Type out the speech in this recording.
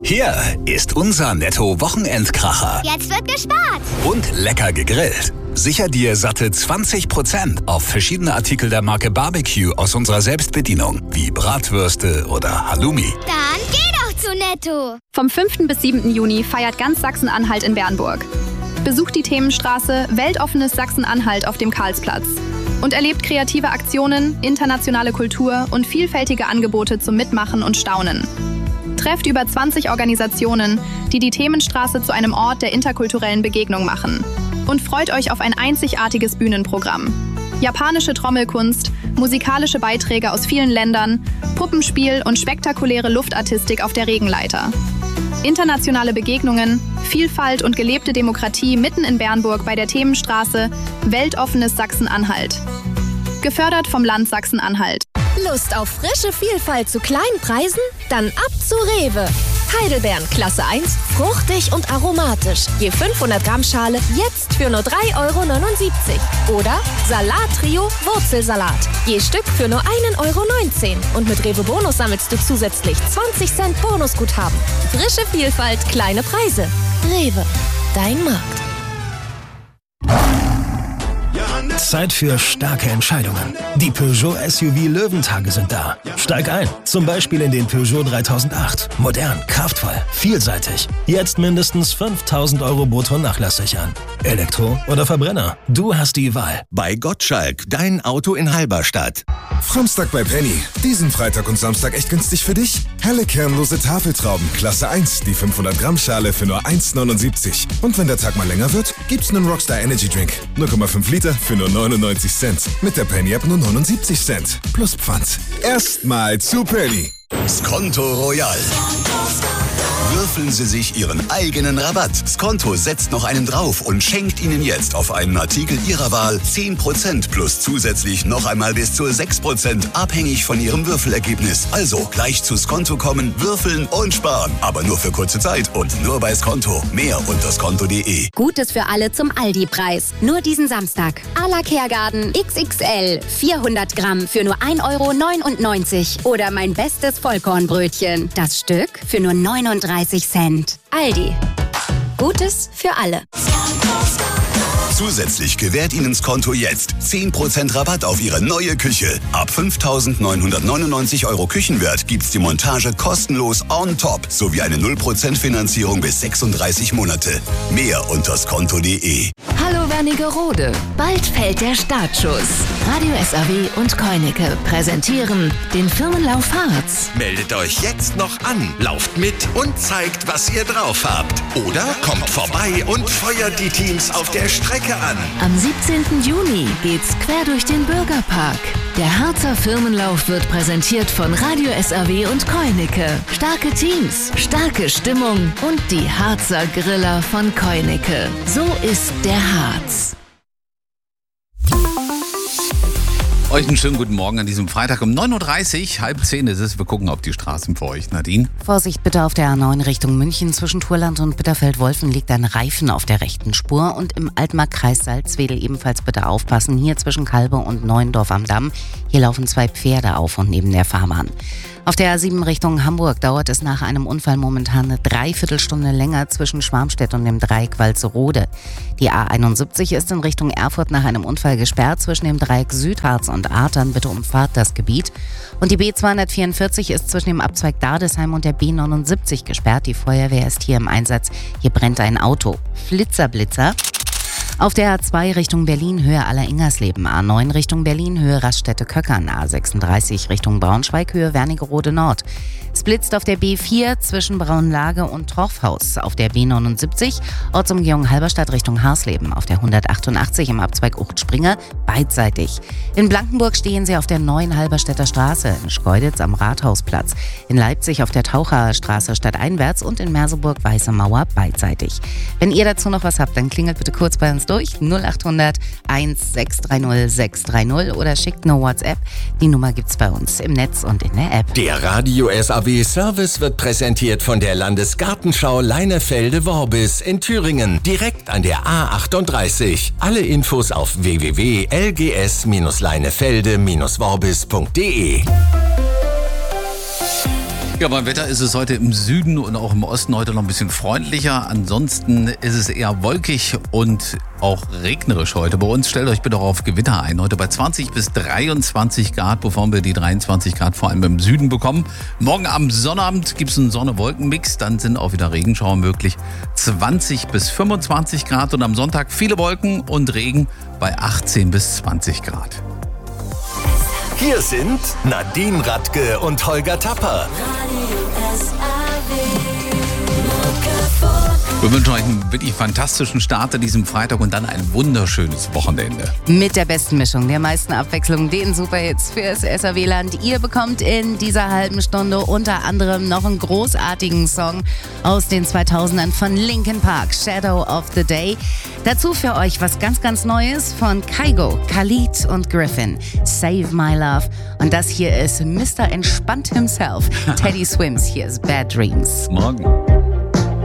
Hier ist unser Netto-Wochenendkracher. Jetzt wird gespart. Und lecker gegrillt. Sicher dir satte 20% auf verschiedene Artikel der Marke Barbecue aus unserer Selbstbedienung, wie Bratwürste oder Halloumi. Dann geh doch zu Netto. Vom 5. bis 7. Juni feiert ganz Sachsen-Anhalt in Bernburg. Besucht die Themenstraße Weltoffenes Sachsen-Anhalt auf dem Karlsplatz und erlebt kreative Aktionen, internationale Kultur und vielfältige Angebote zum Mitmachen und Staunen. Trefft über 20 Organisationen, die die Themenstraße zu einem Ort der interkulturellen Begegnung machen. Und freut euch auf ein einzigartiges Bühnenprogramm. Japanische Trommelkunst, musikalische Beiträge aus vielen Ländern, Puppenspiel und spektakuläre Luftartistik auf der Regenleiter. Internationale Begegnungen, Vielfalt und gelebte Demokratie mitten in Bernburg bei der Themenstraße Weltoffenes Sachsen-Anhalt. Gefördert vom Land Sachsen-Anhalt. Lust auf frische Vielfalt zu kleinen Preisen? Dann ab zu Rewe. Heidelbeeren Klasse 1, fruchtig und aromatisch. Je 500 Gramm Schale jetzt für nur 3,79 €. Oder Salat-Trio Wurzelsalat. Je Stück für nur 1,19 €. Und mit Rewe Bonus sammelst du zusätzlich 20 Cent Bonusguthaben. Frische Vielfalt, kleine Preise. Rewe, dein Markt. Zeit für starke Entscheidungen. Die Peugeot SUV Löwentage sind da. Steig ein, zum Beispiel in den Peugeot 3008. Modern, kraftvoll, vielseitig. Jetzt mindestens 5.000 € brutto nachlasssichern. Elektro oder Verbrenner? Du hast die Wahl. Bei Gottschalk, dein Auto in Halberstadt. Framstag bei Penny. Diesen Freitag und Samstag echt günstig für dich? Helle kernlose Tafeltrauben, Klasse 1, die 500 Gramm Schale für nur 1,79 €. Und wenn der Tag mal länger wird, gibt's einen Rockstar Energy Drink. 0,5 Liter für nur 99 Cent. Mit der Penny App nur 79 Cent. Plus Pfand. Erstmal zu Penny. Skonto Royal. Würfeln Sie sich Ihren eigenen Rabatt. Skonto setzt noch einen drauf und schenkt Ihnen jetzt auf einen Artikel Ihrer Wahl 10% plus zusätzlich noch einmal bis zu 6%, abhängig von Ihrem Würfelergebnis. Also gleich zu Skonto kommen, würfeln und sparen. Aber nur für kurze Zeit und nur bei Skonto. Mehr unter skonto.de. Gutes für alle zum Aldi-Preis. Nur diesen Samstag. A la Kehrgarten XXL. 400 Gramm für nur 1,99 €. Oder mein bestes Vollkornbrötchen. Das Stück für nur 39 Cent. Aldi. Gutes für alle. Zusätzlich gewährt Ihnen Skonto jetzt 10% Rabatt auf Ihre neue Küche. Ab 5.999 € Küchenwert gibt's die Montage kostenlos on top sowie eine 0% Finanzierung bis 36 Monate. Mehr unter skonto.de. Hallo Wernigerode. Bald fällt der Startschuss. Radio SAW und Koineke präsentieren den Firmenlauf Harz. Meldet euch jetzt noch an, lauft mit und zeigt, was ihr drauf habt. Oder kommt vorbei und feuert die Teams auf der Strecke an. Am 17. Juni geht's quer durch den Bürgerpark. Der Harzer Firmenlauf wird präsentiert von Radio SAW und Koineke. Starke Teams, starke Stimmung und die Harzer Griller von Koineke. So ist der Harz. Euch einen schönen guten Morgen an diesem Freitag um 9.30 Uhr, 9:30 ist es. Wir gucken auf die Straßen für euch. Nadine? Vorsicht bitte auf der A9 Richtung München. Zwischen Thurland und Bitterfeld-Wolfen liegt ein Reifen auf der rechten Spur. Und im Altmark-Kreis Salzwedel ebenfalls bitte aufpassen. Hier zwischen Kalbe und Neuendorf am Damm. Hier laufen 2 Pferde auf und neben der Fahrbahn. Auf der A7 Richtung Hamburg dauert es nach einem Unfall momentan eine Dreiviertelstunde länger zwischen Schwarmstedt und dem Dreieck Walsrode. Die A71 ist in Richtung Erfurt nach einem Unfall gesperrt. Zwischen dem Dreieck Südharz und Artern bitte umfahrt das Gebiet. Und die B244 ist zwischen dem Abzweig Dardesheim und der B79 gesperrt. Die Feuerwehr ist hier im Einsatz. Hier brennt ein Auto. Blitzer. Auf der A2 Richtung Berlin, Höhe Aller-Ingersleben, A9 Richtung Berlin, Höhe Raststätte-Köckern, A36 Richtung Braunschweig, Höhe Wernigerode Nord. Es blitzt auf der B4 zwischen Braunlage und Torfhaus, auf der B79 Ortsumgehung Halberstadt Richtung Harsleben, auf der 188 im Abzweig Ucht-Springer, beidseitig. In Blankenburg stehen sie auf der neuen Halberstädter Straße, in Schkeuditz am Rathausplatz, in Leipzig auf der Tauchaer Straße stadteinwärts und in Merseburg Weiße Mauer, beidseitig. Wenn ihr dazu noch was habt, dann klingelt bitte kurz bei uns durch 0800 1630 630 oder schickt eine WhatsApp. Die Nummer gibt's bei uns im Netz und in der App. Der Radio SAW Service wird präsentiert von der Landesgartenschau Leinefelde-Worbis in Thüringen, direkt an der A38. Alle Infos auf www.lgs-leinefelde-worbis.de. Ja, beim Wetter ist es heute im Süden und auch im Osten heute noch ein bisschen freundlicher. Ansonsten ist es eher wolkig und auch regnerisch heute. Bei uns stellt euch bitte auch auf Gewitter ein. Heute bei 20 bis 23 Grad, bevor wir die 23 Grad vor allem im Süden bekommen. Morgen am Sonnabend gibt es einen Sonne-Wolken-Mix. Dann sind auch wieder Regenschauer möglich. 20 bis 25 Grad und am Sonntag viele Wolken und Regen bei 18 bis 20 Grad. Hier sind Nadine Radke und Holger Tapper. Wir wünschen euch einen wirklich fantastischen Start an diesem Freitag und dann ein wunderschönes Wochenende. Mit der besten Mischung, der meisten Abwechslung, den Superhits fürs SAW-Land. Ihr bekommt in dieser halben Stunde unter anderem noch einen großartigen Song aus den 2000ern von Linkin Park, Shadow of the Day. Dazu für euch was ganz, ganz Neues von Kygo, Khalid und Griffin, Save My Love. Und das hier ist Mr. Entspannt himself, Teddy Swims. Hier ist Bad Dreams. Morgen.